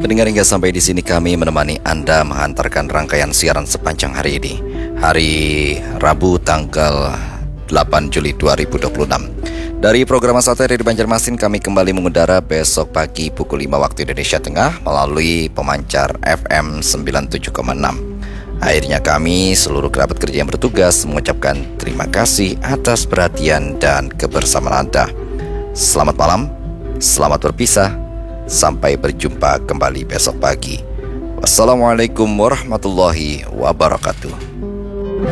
pendengar, hingga sampai di sini kami menemani Anda menghantarkan rangkaian siaran sepanjang hari ini, hari Rabu tanggal 8 Juli 2026. Dari program Sate di Banjarmasin, kami kembali mengudara besok pagi pukul 5 waktu Indonesia Tengah melalui pemancar FM 97,6. Akhirnya kami, seluruh kerabat kerja yang bertugas, mengucapkan terima kasih atas perhatian dan kebersamaan Anda. Selamat malam, selamat berpisah, sampai berjumpa kembali besok pagi. Wassalamualaikum warahmatullahi wabarakatuh.